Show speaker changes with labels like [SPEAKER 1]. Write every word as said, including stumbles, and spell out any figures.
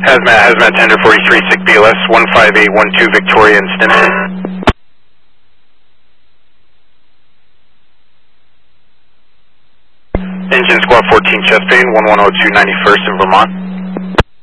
[SPEAKER 1] Hazmat, Hazmat Tender forty-three, sick B L S, one five eight one two Victoria in Stimson. Engine Squad fourteen, chest pain, one one zero two ninety-first in Vermont.